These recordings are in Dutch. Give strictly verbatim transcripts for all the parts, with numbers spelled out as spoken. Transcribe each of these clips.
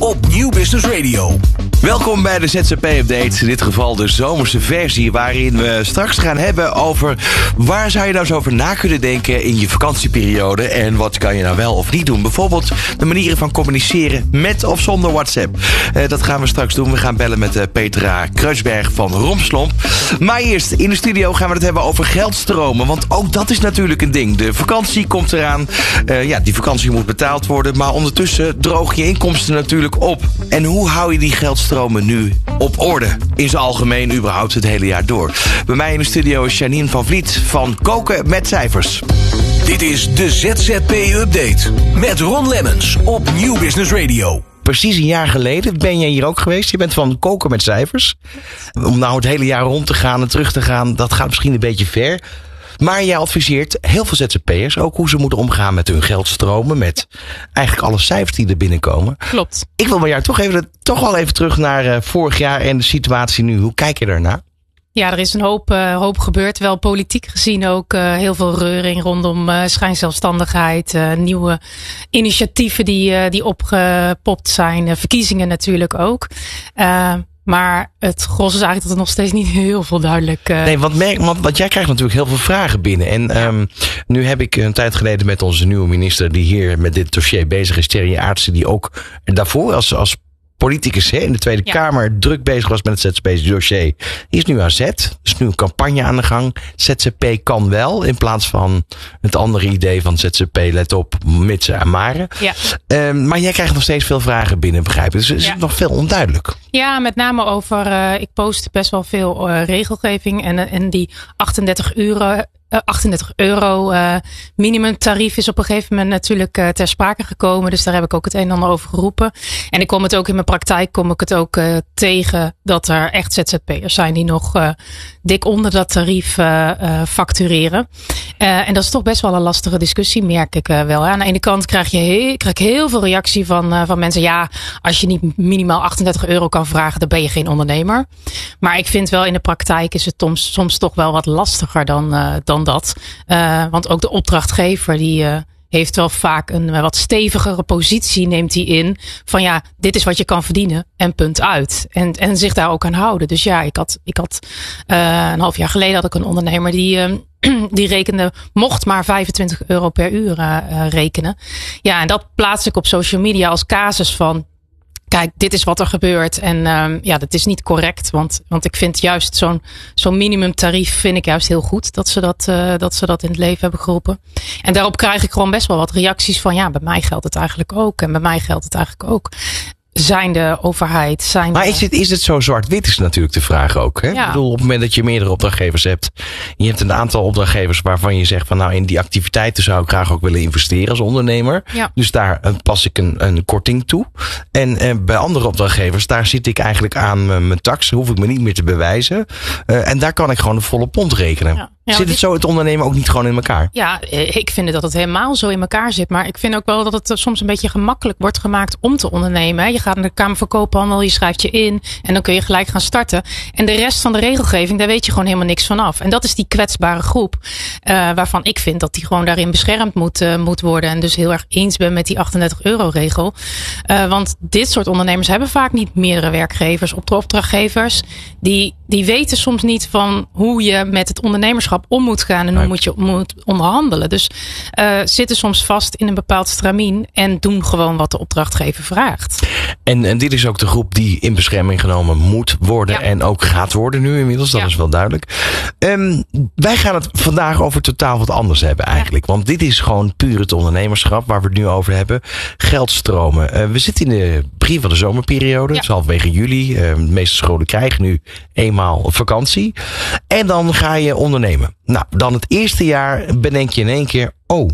op Nieuw Business Radio. Welkom bij de Z Z P-update, in dit geval de zomerse versie, waarin we straks gaan hebben over waar zou je nou zo over na kunnen denken in je vakantieperiode en wat kan je nou wel of niet doen. Bijvoorbeeld de manieren van communiceren met of zonder WhatsApp. Uh, dat gaan we straks doen. We gaan bellen met uh, Petra Kruisberg van Romslomp. Maar eerst, in de studio gaan we het hebben over geldstromen, want ook dat is natuurlijk een ding. De vakantie komt eraan. Uh, ja, die vakantie moet betaald worden, maar ondertussen droog je inkomsten natuurlijk op. En hoe hou je die geldstromen nu op orde? In zijn algemeen, überhaupt het hele jaar door. Bij mij in de studio is Janine van Vliet van Koken met Cijfers. Dit is de Z Z P-update met Ron Lemmens op Nieuw Business Radio. Precies een jaar geleden ben jij hier ook geweest. Je bent van Koken met Cijfers. Om nou het hele jaar rond te gaan en terug te gaan, dat gaat misschien een beetje ver. Maar jij adviseert heel veel Z Z P'ers ook hoe ze moeten omgaan met hun geldstromen. Met eigenlijk alle cijfers die er binnenkomen. Klopt. Ik wil bij jou toch, even, toch wel even terug naar uh, vorig jaar en de situatie nu. Hoe kijk je daarnaar? Ja, er is een hoop, uh, hoop gebeurd. Wel politiek gezien ook uh, heel veel reuring rondom uh, schijnzelfstandigheid. Uh, nieuwe initiatieven die, uh, die opgepopt zijn. Uh, verkiezingen natuurlijk ook. Uh, Maar het gros is eigenlijk dat er nog steeds niet heel veel duidelijk... Uh... Nee, want, merk, want, want jij krijgt natuurlijk heel veel vragen binnen. En ja. um, nu heb ik een tijd geleden met onze nieuwe minister die hier met dit dossier bezig is, Thierry Aartsen, die ook daarvoor als, als politicus hè, in de Tweede ja. Kamer druk bezig was met het Z Z P-dossier. Die is nu aan zet. Er is nu een campagne aan de gang. Z Z P kan wel, in plaats van het andere idee van Z Z P, let op, mitsen en maren. Ja. Um, maar jij krijgt nog steeds veel vragen binnen, begrijp ik. Dus er is ja. nog veel onduidelijk. Ja, met name over, uh, ik post best wel veel uh, regelgeving en, en die achtendertig euro... Uh, achtendertig euro uh, minimumtarief is op een gegeven moment natuurlijk uh, ter sprake gekomen. Dus daar heb ik ook het een en ander over geroepen. En ik kom het ook in mijn praktijk, kom ik het ook uh, tegen dat er echt Z Z P'ers zijn die nog uh, dik onder dat tarief uh, uh, factureren. Uh, en dat is toch best wel een lastige discussie, merk ik uh, wel. Aan de ene kant krijg je heel, krijg ik heel veel reactie van, uh, van mensen. Ja, als je niet minimaal achtendertig euro kan vragen, dan ben je geen ondernemer. Maar ik vind wel in de praktijk is het soms, soms toch wel wat lastiger dan, uh, dan dat. Uh, want ook de opdrachtgever die uh, heeft wel vaak een uh, wat stevigere positie, neemt hij in. Van ja, dit is wat je kan verdienen en punt uit. En, en zich daar ook aan houden. Dus ja, ik had, ik had uh, een half jaar geleden had ik een ondernemer die... Uh, Die rekende, mocht maar vijfentwintig euro per uur uh, rekenen. Ja, en dat plaats ik op social media als casus van... Kijk, dit is wat er gebeurt. En um, ja, dat is niet correct. Want, want ik vind juist zo'n, zo'n minimumtarief vind ik juist heel goed. Dat ze dat, uh, dat ze dat in het leven hebben geroepen. En daarop krijg ik gewoon best wel wat reacties van... Ja, bij mij geldt het eigenlijk ook. En bij mij geldt het eigenlijk ook. Zijn de overheid, zijn Maar de... is het, is het zo zwart-wit is natuurlijk de vraag ook. Hè? Ja. Ik bedoel, op het moment dat je meerdere opdrachtgevers hebt. Je hebt een aantal opdrachtgevers waarvan je zegt van nou in die activiteiten zou ik graag ook willen investeren als ondernemer. Ja. Dus daar uh, pas ik een, een korting toe. En uh, bij andere opdrachtgevers, daar zit ik eigenlijk aan uh, mijn tax. Hoef ik me niet meer te bewijzen. Uh, en daar kan ik gewoon de volle pond rekenen. Ja. Ja, zit het dit... zo het ondernemen ook niet gewoon in elkaar? Ja, ik vind dat het helemaal zo in elkaar zit. Maar ik vind ook wel dat het soms een beetje gemakkelijk wordt gemaakt om te ondernemen. Je gaat naar de Kamer van Koophandel, je schrijft je in en dan kun je gelijk gaan starten. En de rest van de regelgeving, daar weet je gewoon helemaal niks van af. En dat is die kwetsbare groep uh, waarvan ik vind dat die gewoon daarin beschermd moet, uh, moet worden. En dus heel erg eens ben met die achtendertig euro regel. Uh, want dit soort ondernemers hebben vaak niet meerdere werkgevers, opdrachtgevers. Die, die weten soms niet van hoe je met het ondernemerschap om moet gaan en hoe moet je moet onderhandelen. Dus uh, zitten soms vast in een bepaald stramien en doen gewoon wat de opdrachtgever vraagt. En, en dit is ook de groep die in bescherming genomen moet worden ja. en ook gaat worden nu inmiddels. Dat ja. is wel duidelijk. Um, wij gaan het vandaag over totaal wat anders hebben eigenlijk. Ja. Want dit is gewoon puur het ondernemerschap waar we het nu over hebben. Geldstromen. Uh, we zitten in de begin van de zomerperiode. Ja. Het is halverwege juli. Uh, de meeste scholen krijgen nu eenmaal vakantie. En dan ga je ondernemen. Nou, dan het eerste jaar bedenk je in één keer, oh.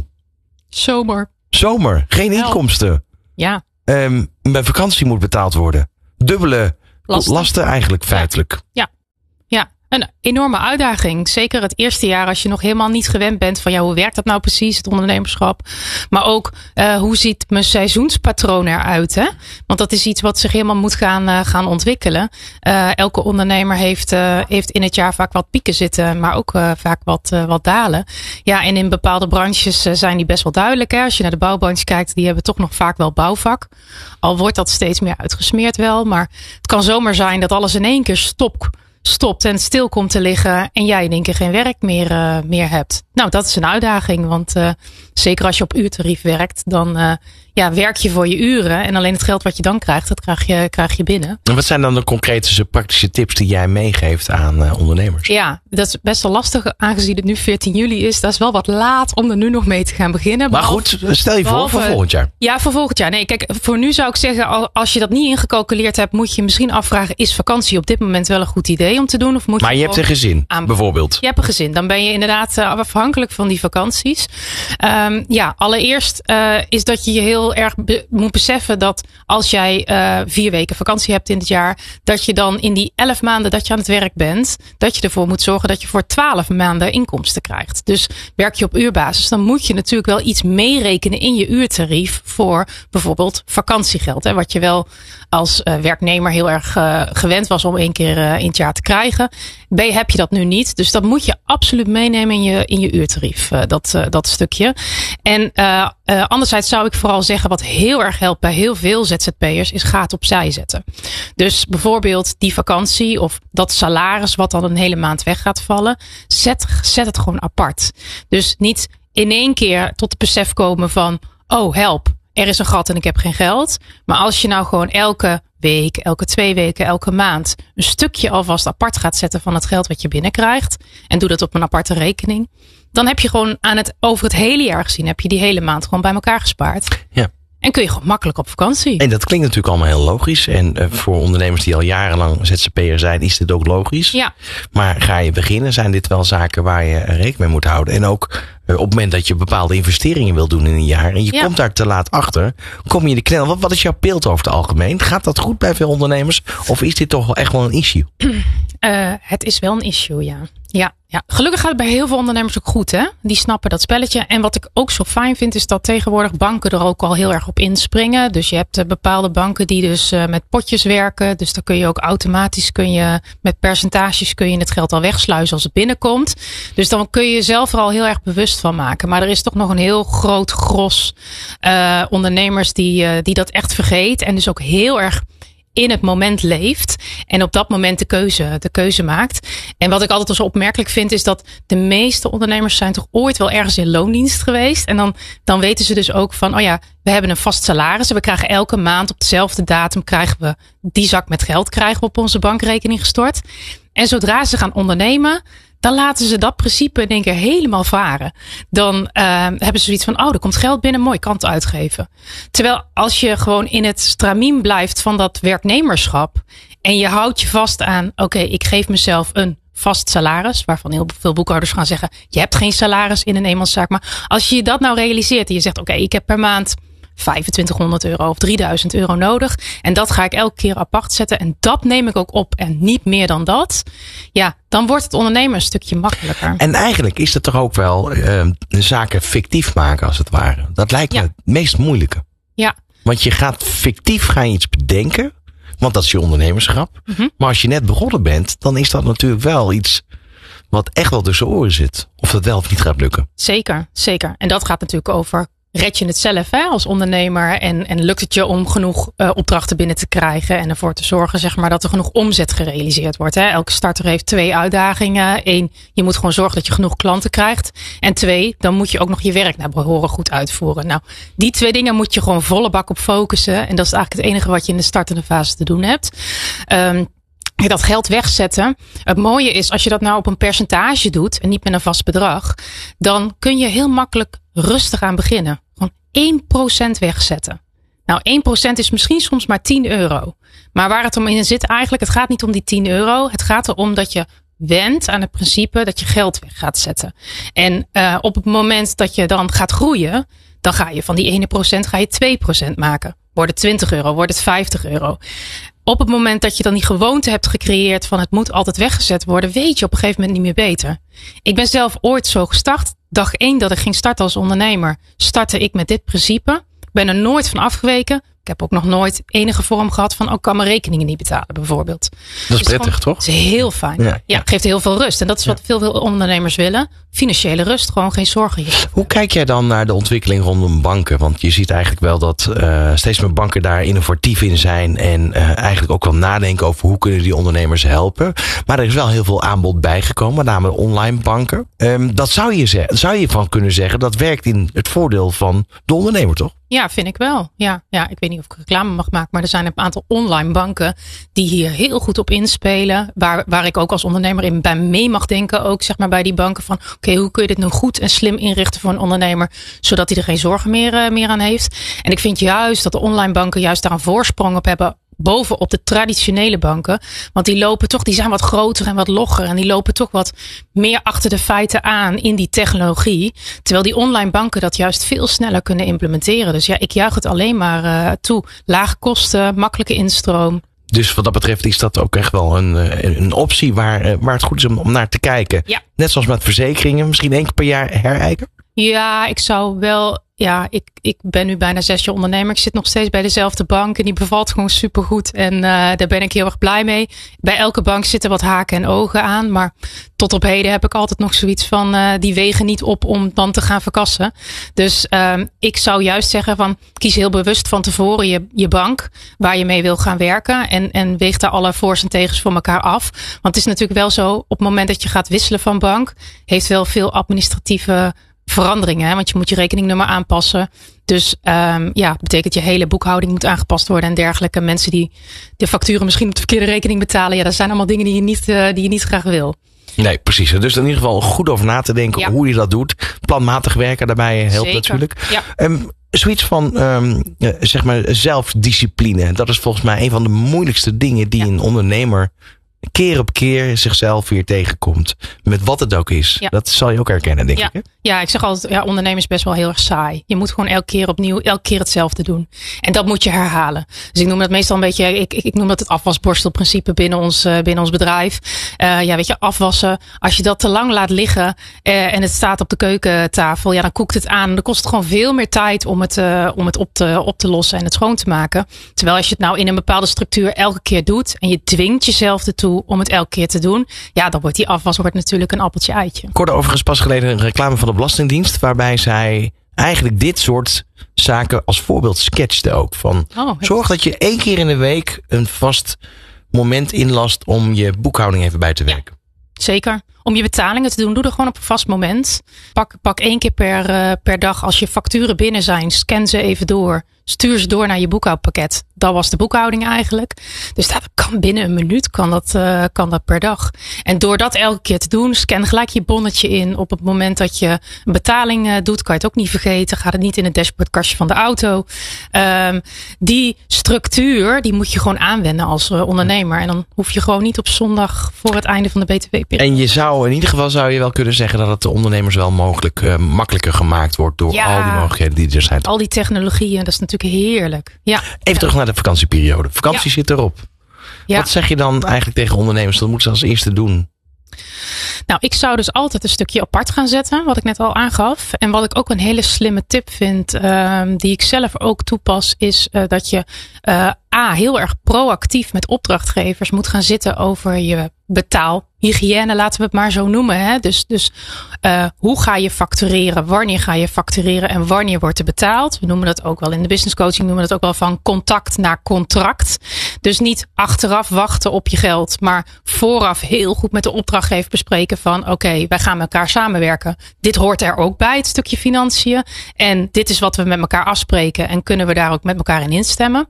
Zomer. Zomer, geen Help. inkomsten. Ja. Um, mijn vakantie moet betaald worden. Dubbele lasten, lasten eigenlijk feitelijk. Ja. ja. Een enorme uitdaging. Zeker het eerste jaar als je nog helemaal niet gewend bent van ja, hoe werkt dat nou precies, het ondernemerschap. Maar ook uh, hoe ziet mijn seizoenspatroon eruit? Hè? Want dat is iets wat zich helemaal moet gaan, uh, gaan ontwikkelen. Uh, elke ondernemer heeft, uh, heeft in het jaar vaak wat pieken zitten, maar ook uh, vaak wat, uh, wat dalen. Ja, en in bepaalde branches uh, zijn die best wel duidelijk. Hè? Als je naar de bouwbranche kijkt, die hebben toch nog vaak wel bouwvak. Al wordt dat steeds meer uitgesmeerd wel. Maar het kan zomaar zijn dat alles in één keer stop, stopt en stil komt te liggen. En jij in één keer geen werk meer, uh, meer hebt. Nou, dat is een uitdaging. Want uh, zeker als je op uurtarief werkt, dan uh, ja, werk je voor je uren. En alleen het geld wat je dan krijgt, dat krijg je, krijg je binnen. En wat zijn dan de concrete praktische tips die jij meegeeft aan uh, ondernemers? Ja, dat is best wel lastig aangezien het nu veertien juli is. Dat is wel wat laat om er nu nog mee te gaan beginnen. Maar behalve, goed, stel je behalve, voor voor volgend jaar. Ja, voor volgend jaar. Nee, kijk, voor nu zou ik zeggen, als je dat niet ingecalculeerd hebt, moet je misschien afvragen, is vakantie op dit moment wel een goed idee om te doen? Of moet maar je, je hebt een gezin, aan... bijvoorbeeld. Je hebt een gezin. Dan ben je inderdaad uh, afhankelijk van die vakanties. Um, ja, allereerst uh, is dat je je heel erg be- moet beseffen dat als jij uh, vier weken vakantie hebt in het jaar, dat je dan in die elf maanden dat je aan het werk bent, dat je ervoor moet zorgen dat je voor twaalf maanden inkomsten krijgt. Dus werk je op uurbasis, dan moet je natuurlijk wel iets meerekenen in je uurtarief voor bijvoorbeeld vakantiegeld. Hè, wat je wel als uh, werknemer heel erg uh, gewend was om één keer uh, in het jaar te krijgen. B, heb je dat nu niet. Dus dat moet je absoluut meenemen in je, in je uurtarief. Uh, dat, uh, dat stukje. En uh, uh, anderzijds zou ik vooral zeggen, wat heel erg helpt bij heel veel Z Z P'ers, is ga het opzij zetten. Dus bijvoorbeeld die vakantie of dat salaris wat dan een hele maand weg gaat vallen. Zet, zet het gewoon apart. Dus niet in één keer tot het besef komen van, oh help, er is een gat en ik heb geen geld. Maar als je nou gewoon elke week, elke twee weken, elke maand een stukje alvast apart gaat zetten van het geld wat je binnenkrijgt. En doe dat op een aparte rekening. Dan heb je gewoon aan het, over het hele jaar gezien, heb je die hele maand gewoon bij elkaar gespaard. Ja. En kun je gewoon makkelijk op vakantie. En dat klinkt natuurlijk allemaal heel logisch. En uh, voor ondernemers die al jarenlang Z Z P'er zijn, is dit ook logisch. Ja. Maar ga je beginnen, zijn dit wel zaken waar je rekening mee moet houden. En ook uh, op het moment dat je bepaalde investeringen wil doen in een jaar en je ja. komt daar te laat achter, kom je in de knel. Wat, wat is jouw beeld over het algemeen? Gaat dat goed bij veel ondernemers? Of is dit toch wel echt wel een issue? Uh, het is wel een issue, ja. Ja, ja, gelukkig gaat het bij heel veel ondernemers ook goed, hè? Die snappen dat spelletje. En wat ik ook zo fijn vind, is dat tegenwoordig banken er ook al heel erg op inspringen. Dus je hebt uh, bepaalde banken die dus uh, met potjes werken. Dus dan kun je ook automatisch, kun je met percentages kun je het geld al wegsluizen als het binnenkomt. Dus dan kun je jezelf er al heel erg bewust van maken. Maar er is toch nog een heel groot gros uh, ondernemers die, uh, die dat echt vergeet. En dus ook heel erg in het moment leeft en op dat moment de keuze, de keuze maakt. En wat ik altijd zo opmerkelijk vind, is dat de meeste ondernemers zijn toch ooit wel ergens in loondienst geweest. En dan, dan weten ze dus ook van, oh ja, we hebben een vast salaris en we krijgen elke maand op dezelfde datum krijgen we die zak met geld krijgen we op onze bankrekening gestort. En zodra ze gaan ondernemen, dan laten ze dat principe in één keer helemaal varen. Dan uh, hebben ze zoiets van, oh, er komt geld binnen, mooi, kan het uitgeven. Terwijl als je gewoon in het stramien blijft van dat werknemerschap en je houdt je vast aan, oké, okay, ik geef mezelf een vast salaris, waarvan heel veel boekhouders gaan zeggen, je hebt geen salaris in een eenmanszaak. Maar als je dat nou realiseert en je zegt, oké, okay, ik heb per maand vijfentwintighonderd euro of drieduizend euro nodig. En dat ga ik elke keer apart zetten. En dat neem ik ook op en niet meer dan dat. Ja, dan wordt het ondernemen een stukje makkelijker. En eigenlijk is het toch ook wel uh, zaken fictief maken als het ware. Dat lijkt me ja. het meest moeilijke. Ja. Want je gaat fictief ga je iets bedenken. Want dat is je ondernemerschap. Mm-hmm. Maar als je net begonnen bent, dan is dat natuurlijk wel iets wat echt wel tussen oren zit. Of dat wel of niet gaat lukken. Zeker, zeker. En dat gaat natuurlijk over, red je het zelf hè, als ondernemer en, en lukt het je om genoeg uh, opdrachten binnen te krijgen en ervoor te zorgen zeg maar, dat er genoeg omzet gerealiseerd wordt. Hè. Elke starter heeft twee uitdagingen. Eén, je moet gewoon zorgen dat je genoeg klanten krijgt. En twee, dan moet je ook nog je werk naar behoren goed uitvoeren. Nou, die twee dingen moet je gewoon volle bak op focussen. En dat is eigenlijk het enige wat je in de startende fase te doen hebt. Um, Dat geld wegzetten. Het mooie is, als je dat nou op een percentage doet en niet met een vast bedrag, dan kun je heel makkelijk rustig aan beginnen. Gewoon één procent wegzetten. Nou, één procent is misschien soms maar tien euro. Maar waar het om in zit eigenlijk, het gaat niet om die tien euro. Het gaat erom dat je went aan het principe dat je geld weg gaat zetten. En uh, op het moment dat je dan gaat groeien, dan ga je van die ene procent ga je twee procent maken. Wordt het twintig euro, wordt het vijftig euro. op het moment dat je dan die gewoonte hebt gecreëerd van het moet altijd weggezet worden, weet je op een gegeven moment niet meer beter. Ik ben zelf ooit zo gestart. Dag één dat ik ging starten als ondernemer, startte ik met dit principe. Ik ben er nooit van afgeweken. Ik heb ook nog nooit enige vorm gehad van, ook kan mijn rekeningen niet betalen bijvoorbeeld. Dat is prettig, gewoon, toch? Het is heel fijn. Ja, ja, ja, het geeft heel veel rust. En dat is wat ja. veel, veel ondernemers willen. Financiële rust, gewoon geen zorgen. Hoe kijk jij dan naar de ontwikkeling rondom banken? Want je ziet eigenlijk wel dat uh, steeds meer banken daar innovatief in zijn. En uh, eigenlijk ook wel nadenken over hoe kunnen die ondernemers helpen. Maar er is wel heel veel aanbod bijgekomen, met name online banken. Um, dat zou je, ze- zou je van kunnen zeggen, dat werkt in het voordeel van de ondernemer, toch? Ja, vind ik wel. Ja, ja, ik weet niet of ik reclame mag maken, maar er zijn een aantal online banken die hier heel goed op inspelen. Waar, waar ik ook als ondernemer in bij mee mag denken. Ook zeg maar bij die banken van, oké, okay, hoe kun je dit nou goed en slim inrichten voor een ondernemer, zodat hij er geen zorgen meer, uh, meer aan heeft. En ik vind juist dat de online banken juist daar een voorsprong op hebben bovenop de traditionele banken. Want die lopen toch, die zijn wat groter en wat logger. En die lopen toch wat meer achter de feiten aan in die technologie. Terwijl die online banken dat juist veel sneller kunnen implementeren. Dus ja, ik juich het alleen maar uh, toe. Lage kosten, makkelijke instroom. Dus wat dat betreft is dat ook echt wel een, een optie waar, waar het goed is om, om naar te kijken. Ja. Net zoals met verzekeringen, misschien één keer per jaar herijken? Ja, ik zou wel... Ja, ik, ik ben nu bijna zes jaar ondernemer. Ik zit nog steeds bij dezelfde bank en die bevalt gewoon supergoed. En uh, daar ben ik heel erg blij mee. Bij elke bank zitten wat haken en ogen aan. Maar tot op heden heb ik altijd nog zoiets van, uh, die wegen niet op om dan te gaan verkassen. Dus uh, ik zou juist zeggen van, kies heel bewust van tevoren je, je bank waar je mee wil gaan werken. En, en weeg daar alle voor's en tegens voor elkaar af. Want het is natuurlijk wel zo, op het moment dat je gaat wisselen van bank, heeft wel veel administratieve veranderingen, hè? Want je moet je rekeningnummer aanpassen. Dus um, ja, dat betekent je hele boekhouding moet aangepast worden en dergelijke. Mensen die de facturen misschien op de verkeerde rekening betalen. Ja, dat zijn allemaal dingen die je niet, uh, die je niet graag wil. Nee, precies. Dus in ieder geval goed over na te denken ja. hoe je dat doet. Planmatig werken daarbij helpt Zeker. natuurlijk. Ja. Um, zoiets van um, zeg maar zelfdiscipline. Dat is volgens mij een van de moeilijkste dingen die ja. een ondernemer keer op keer zichzelf weer tegenkomt. Met wat het ook is. Ja. Dat zal je ook herkennen, denk ja. ik. Hè? Ja, ik zeg altijd, ja, ondernemen is best wel heel erg saai. Je moet gewoon elke keer opnieuw, elke keer hetzelfde doen. En dat moet je herhalen. Dus ik noem dat meestal een beetje, ik, ik, ik noem dat het afwasborstelprincipe binnen ons, uh, binnen ons bedrijf. Uh, ja, weet je, afwassen. Als je dat te lang laat liggen uh, en het staat op de keukentafel, ja, dan koekt het aan. Dan kost het gewoon veel meer tijd om het, uh, om het op, te, op te lossen en het schoon te maken. Terwijl als je het nou in een bepaalde structuur elke keer doet en je dwingt jezelf ertoe om het elke keer te doen, ja, dan wordt die afwas wordt natuurlijk een appeltje eitje. Ik hoorde overigens pas geleden een reclame van de Belastingdienst, waarbij zij eigenlijk dit soort zaken als voorbeeld sketchte ook. Van oh, zorg dat je één keer in de week een vast moment inlast om je boekhouding even bij te werken. Ja, zeker. Om je betalingen te doen, doe er gewoon op een vast moment. Pak, pak één keer per, uh, per dag als je facturen binnen zijn. Scan ze even door. Stuur ze door naar je boekhoudpakket. Dat was de boekhouding eigenlijk. Dus dat kan binnen een minuut kan dat, uh, kan dat per dag. En door dat elke keer te doen, scan gelijk je bonnetje in. Op het moment dat je een betaling uh, doet, kan je het ook niet vergeten. Gaat het niet in het dashboardkastje van de auto. Um, die structuur, die moet je gewoon aanwenden als uh, ondernemer. En dan hoef je gewoon niet op zondag voor het einde van de B T W-periode. En je zou, in ieder geval zou je wel kunnen zeggen dat het de ondernemers wel mogelijk uh, makkelijker gemaakt wordt door ja, al die mogelijkheden die er zijn. Al die technologieën, dat is natuurlijk heerlijk. Ja. Even terug naar de vakantieperiode. Vakantie ja. zit erop. Ja. Wat zeg je dan eigenlijk tegen ondernemers? Dat moeten ze als eerste doen. Nou, ik zou dus altijd een stukje apart gaan zetten, wat ik net al aangaf. En wat ik ook een hele slimme tip vind, uh, die ik zelf ook toepas, is uh, dat je uh, A, heel erg proactief met opdrachtgevers moet gaan zitten over je betaalhygiëne, laten we het maar zo noemen. Hè? Dus, dus uh, hoe ga je factureren? Wanneer ga je factureren en wanneer wordt er betaald? We noemen dat ook wel in de business coaching, noemen we dat ook wel van contact naar contract. Dus niet achteraf wachten op je geld, maar vooraf heel goed met de opdrachtgever bespreken van oké, okay, wij gaan met elkaar samenwerken. Dit hoort er ook bij, het stukje financiën. En dit is wat we met elkaar afspreken en kunnen we daar ook met elkaar in instemmen.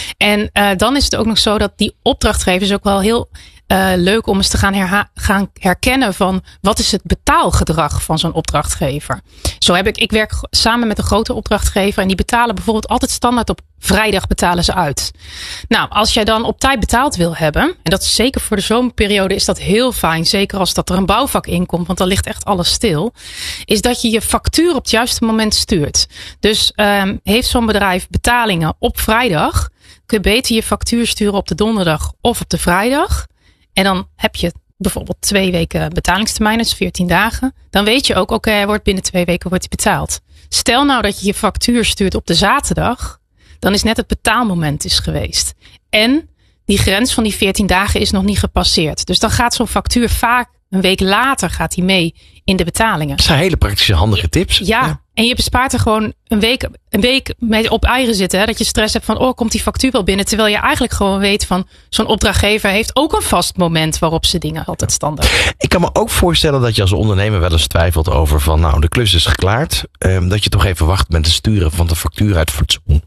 En uh, dan is het ook nog zo dat die opdrachtgevers ook wel heel Uh, leuk om eens te gaan, herha- gaan herkennen van wat is het betaalgedrag van zo'n opdrachtgever. Zo heb ik, ik werk samen met een grote opdrachtgever en die betalen bijvoorbeeld altijd standaard op vrijdag betalen ze uit. Nou, als jij dan op tijd betaald wil hebben, en dat is zeker voor de zomerperiode is dat heel fijn, zeker als dat er een bouwvak in komt, want dan ligt echt alles stil, is dat je je factuur op het juiste moment stuurt. Dus um, heeft zo'n bedrijf betalingen op vrijdag, kun je beter je factuur sturen op de donderdag of op de vrijdag. En dan heb je bijvoorbeeld twee weken betalingstermijn, dus veertien dagen. Dan weet je ook, oké, okay, hij wordt binnen twee weken wordt hij betaald. Stel nou dat je je factuur stuurt op de zaterdag. Dan is net het betaalmoment is geweest. En die grens van die veertien dagen is nog niet gepasseerd. Dus dan gaat zo'n factuur vaak een week later gaat hij mee in de betalingen. Dat zijn hele praktische, handige tips. Ja, ja. En je bespaart er gewoon een week, een week mee op eigen zitten. Hè? Dat je stress hebt van, oh, komt die factuur wel binnen? Terwijl je eigenlijk gewoon weet van, zo'n opdrachtgever heeft ook een vast moment waarop ze dingen altijd standaard. Ik kan me ook voorstellen dat je als ondernemer wel eens twijfelt over van, nou, de klus is geklaard. Um, dat je toch even wacht met het sturen van de factuur uit fatsoen.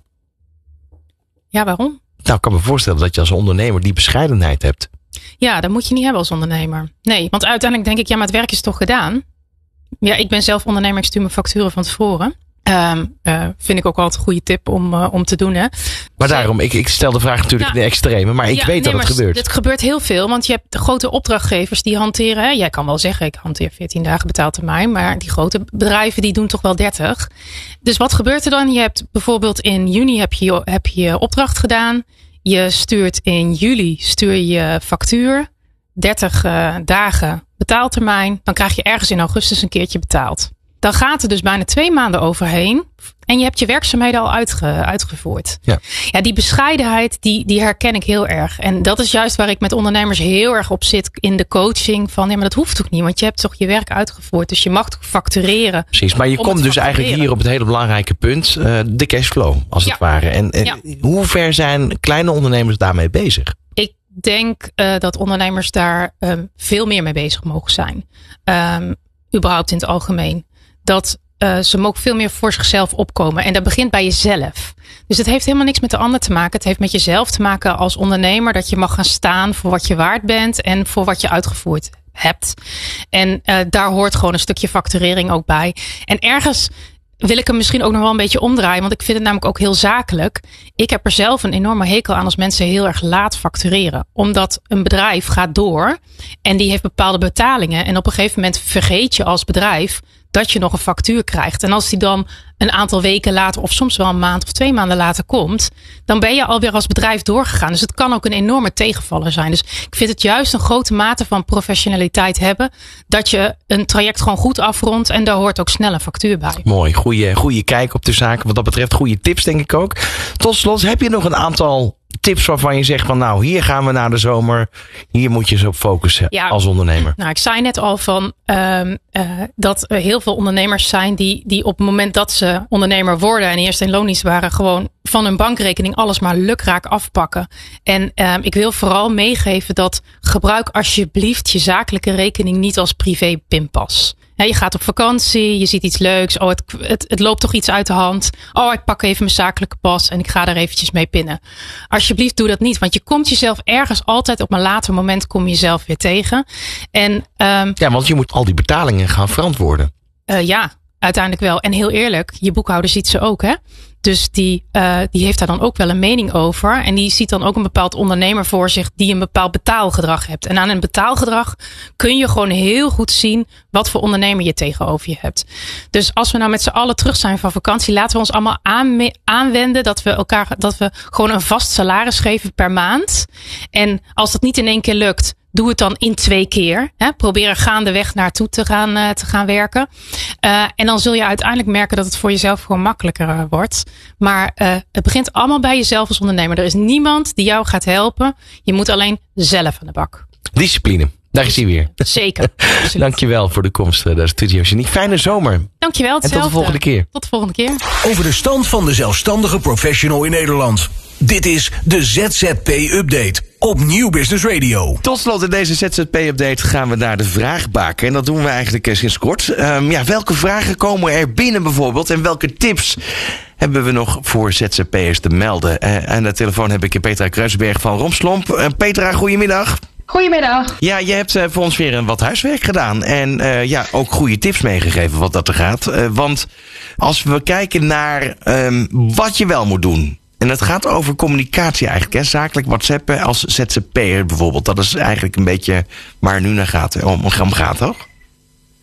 Ja, waarom? Nou, ik kan me voorstellen dat je als ondernemer die bescheidenheid hebt. Ja, dat moet je niet hebben als ondernemer. Nee, want uiteindelijk denk ik, ja, maar het werk is toch gedaan? Ja, ik ben zelf ondernemer, ik stuur mijn facturen van tevoren. Um, uh, vind ik ook altijd een goede tip om, uh, om te doen. Hè. Maar dus, daarom, ik, ik stel de vraag natuurlijk ja, in de extreme, maar ik ja, weet nee, dat het gebeurt. Het gebeurt heel veel, want je hebt de grote opdrachtgevers die hanteren. Hè, jij kan wel zeggen, ik hanteer veertien dagen betaaltermijn, maar die grote bedrijven die doen toch wel dertig. Dus wat gebeurt er dan? Je hebt bijvoorbeeld in juni heb je, heb je je opdracht gedaan. Je stuurt in juli stuur je factuur. dertig uh, dagen betaaltermijn. Dan krijg je ergens in augustus een keertje betaald. Dan gaat er dus bijna twee maanden overheen. En je hebt je werkzaamheden al uitge, uitgevoerd. Ja. Ja, die bescheidenheid, die, die herken ik heel erg. En dat is juist waar ik met ondernemers heel erg op zit in de coaching. Van ja, maar dat hoeft ook niet. Want je hebt toch je werk uitgevoerd. Dus je mag toch factureren. Precies, maar je komt dus eigenlijk hier op het hele belangrijke punt. Uh, de cashflow, als ja. het ware. En, en ja. hoe ver zijn kleine ondernemers daarmee bezig? Ik denk uh, dat ondernemers daar um, veel meer mee bezig mogen zijn. Um, überhaupt in het algemeen. Dat uh, ze mogen veel meer voor zichzelf opkomen. En dat begint bij jezelf. Dus het heeft helemaal niks met de ander te maken. Het heeft met jezelf te maken als ondernemer. Dat je mag gaan staan voor wat je waard bent. En voor wat je uitgevoerd hebt. En uh, daar hoort gewoon een stukje facturering ook bij. En ergens wil ik hem misschien ook nog wel een beetje omdraaien. Want ik vind het namelijk ook heel zakelijk. Ik heb er zelf een enorme hekel aan als mensen heel erg laat factureren. Omdat een bedrijf gaat door. En die heeft bepaalde betalingen. En op een gegeven moment vergeet je als bedrijf dat je nog een factuur krijgt. En als die dan een aantal weken later of soms wel een maand of twee maanden later komt, dan ben je alweer als bedrijf doorgegaan. Dus het kan ook een enorme tegenvaller zijn. Dus ik vind het juist een grote mate van professionaliteit hebben, dat je een traject gewoon goed afrondt en daar hoort ook snel een factuur bij. Mooi, goede, goede kijk op de zaken. Wat dat betreft goede tips denk ik ook. Tot slot, heb je nog een aantal tips waarvan je zegt van nou, hier gaan we naar de zomer. Hier moet je eens op focussen ja, als ondernemer. Nou, ik zei net al van um, uh, dat er heel veel ondernemers zijn die, die op het moment dat ze ondernemer worden en eerst in loondienst waren, gewoon van hun bankrekening alles maar lukraak afpakken. En um, ik wil vooral meegeven dat gebruik alsjeblieft je zakelijke rekening niet als privé pinpas. Ja, je gaat op vakantie, je ziet iets leuks. Oh, het, het, het loopt toch iets uit de hand. Oh, ik pak even mijn zakelijke pas en ik ga er eventjes mee pinnen. Alsjeblieft, doe dat niet. Want je komt jezelf ergens altijd op een later moment kom je jezelf weer tegen. En, um, ja, want je moet al die betalingen gaan verantwoorden. Uh, ja, uiteindelijk wel. En heel eerlijk, je boekhouder ziet ze ook, hè. Dus die, uh, die heeft daar dan ook wel een mening over. En die ziet dan ook een bepaald ondernemer voor zich die een bepaald betaalgedrag hebt. En aan een betaalgedrag kun je gewoon heel goed zien wat voor ondernemer je tegenover je hebt. Dus als we nou met z'n allen terug zijn van vakantie, laten we ons allemaal aan, aanwenden dat we elkaar, dat we gewoon een vast salaris geven per maand. En als dat niet in één keer lukt, doe het dan in twee keer. Hè? Probeer er gaandeweg naartoe te gaan, uh, te gaan werken. Uh, en dan zul je uiteindelijk merken dat het voor jezelf gewoon makkelijker uh, wordt. Maar uh, het begint allemaal bij jezelf als ondernemer. Er is niemand die jou gaat helpen. Je moet alleen zelf aan de bak. Discipline. Daar is hij weer. Zeker. Dankjewel voor de komst naar de Studio Genie. Fijne zomer. Dankjewel. En tot de volgende keer. Tot de volgende keer. Over de stand van de zelfstandige professional in Nederland. Dit is de Z Z P-update op Nieuw Business Radio. Tot slot in deze Z Z P-update gaan we naar de vraagbaken. En dat doen we eigenlijk sinds kort. Um, ja, welke vragen komen er binnen bijvoorbeeld? En welke tips hebben we nog voor Z Z P'ers te melden? Uh, aan de telefoon heb ik Petra Kruisberg van Romslomp. Uh, Petra, goedemiddag. Goedemiddag. Ja, je hebt uh, voor ons weer een wat huiswerk gedaan. En uh, ja, ook goede tips meegegeven wat dat er gaat. Uh, want als we kijken naar um, wat je wel moet doen. En het gaat over communicatie eigenlijk. Hè? Zakelijk WhatsAppen als Z Z P'er bijvoorbeeld. Dat is eigenlijk een beetje waar het nu naar gaat, om, om gaat, toch?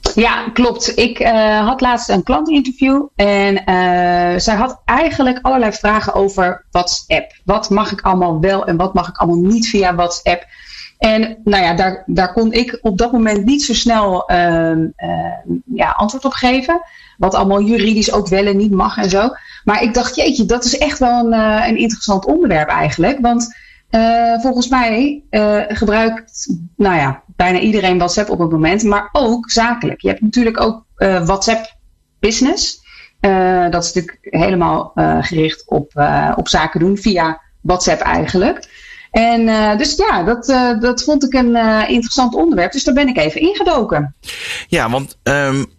Ja, klopt. Ik uh, had laatst een klantinterview en uh, zij had eigenlijk allerlei vragen over WhatsApp. Wat mag ik allemaal wel en wat mag ik allemaal niet via WhatsApp? En nou ja, daar, daar kon ik op dat moment niet zo snel uh, uh, ja, antwoord op geven. Wat allemaal juridisch ook wel en niet mag en zo. Maar ik dacht, jeetje, dat is echt wel een, uh, een interessant onderwerp eigenlijk. Want uh, volgens mij uh, gebruikt nou ja, bijna iedereen WhatsApp op het moment. Maar ook zakelijk. Je hebt natuurlijk ook uh, WhatsApp Business. Uh, dat is natuurlijk helemaal uh, gericht op, uh, op zaken doen via WhatsApp eigenlijk. En uh, dus ja, dat, uh, dat vond ik een uh, interessant onderwerp. Dus daar ben ik even ingedoken. Ja, want um,